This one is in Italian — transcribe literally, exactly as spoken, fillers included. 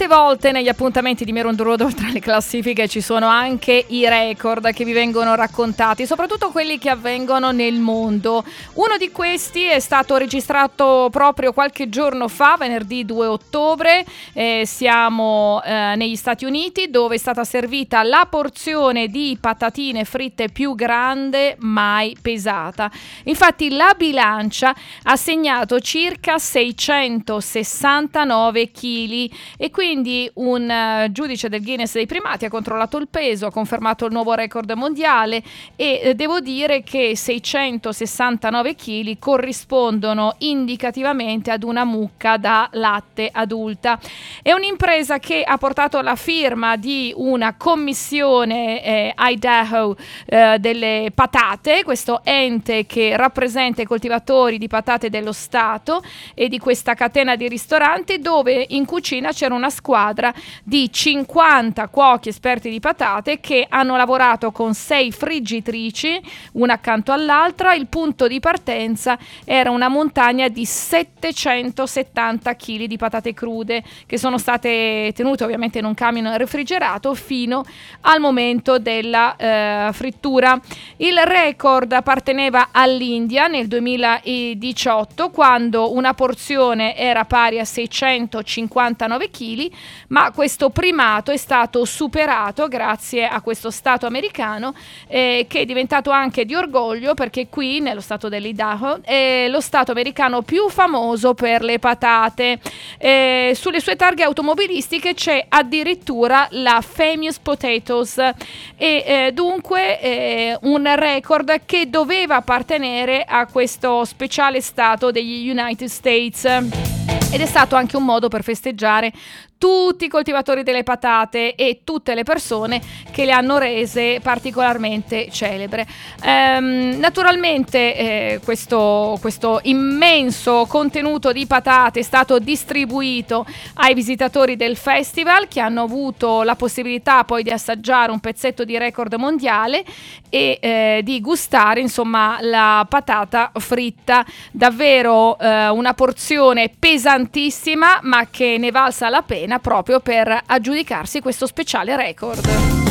Tante volte negli appuntamenti di Mirondrudo, tra le classifiche, ci sono anche i record che vi vengono raccontati, soprattutto quelli che avvengono nel mondo. Uno di questi è stato registrato proprio qualche giorno fa, venerdì due ottobre. Eh, siamo eh, negli Stati Uniti, dove è stata servita la porzione di patatine fritte più grande mai pesata. Infatti la bilancia ha segnato circa seicentosessantanove chili e quindi un uh, giudice del Guinness dei primati ha controllato il peso, ha confermato il nuovo record mondiale e eh, devo dire che seicentosessantanove chili corrispondono indicativamente ad una mucca da latte adulta. È un'impresa che ha portato la firma di una commissione eh, Idaho eh, delle patate, questo ente che rappresenta i coltivatori di patate dello Stato e di questa catena di ristoranti, dove in cucina c'era una squadra di cinquanta cuochi esperti di patate che hanno lavorato con sei friggitrici, una accanto all'altra. Il punto di partenza era una montagna di settecentosettanta chili di patate crude che sono state tenute ovviamente in un camion refrigerato fino al momento della eh, frittura. Il record apparteneva all'India nel duemiladiciotto, quando una porzione era pari a seicentocinquantanove chili, ma questo primato è stato superato grazie a questo stato americano eh, che è diventato anche di orgoglio, perché qui nello stato dell'Idaho è lo stato americano più famoso per le patate. Eh, sulle sue targhe automobilistiche c'è addirittura la Famous Potatoes e eh, dunque eh, un record che doveva appartenere a questo speciale stato degli United States, ed è stato anche un modo per festeggiare tutti i coltivatori delle patate e tutte le persone che le hanno rese particolarmente celebre. Ehm, naturalmente eh, questo, questo immenso contenuto di patate è stato distribuito ai visitatori del festival, che hanno avuto la possibilità poi di assaggiare un pezzetto di record mondiale e eh, di gustare insomma la patata fritta. Davvero eh, una porzione pesantissima, ma che ne valsa la pena proprio per aggiudicarsi questo speciale record.